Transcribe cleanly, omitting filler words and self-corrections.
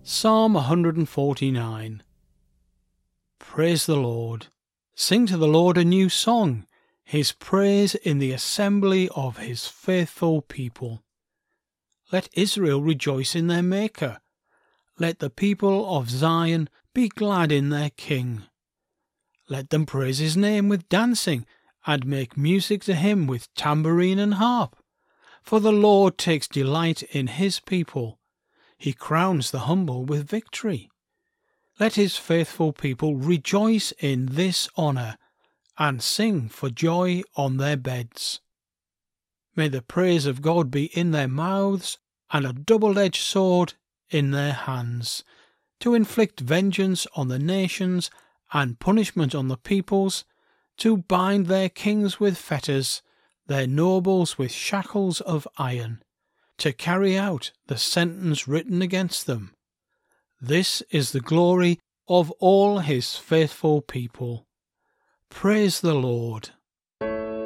Psalm 149. Praise the Lord. Sing to the Lord a new song, his praise in the assembly of his faithful people. Let Israel rejoice in their Maker. Let the people of Zion be glad in their King. Let them praise his name with dancing, and make music to him with tambourine and harp. For the Lord takes delight in his people. He crowns the humble with victory. Let his faithful people rejoice in this honour, and sing for joy on their beds. May the praise of God be in their mouths, and a double-edged sword in their hands, to inflict vengeance on the nations and punishment on the peoples, to bind their kings with fetters, their nobles with shackles of iron, to carry out the sentence written against them. This is the glory of all his faithful people. Praise the Lord.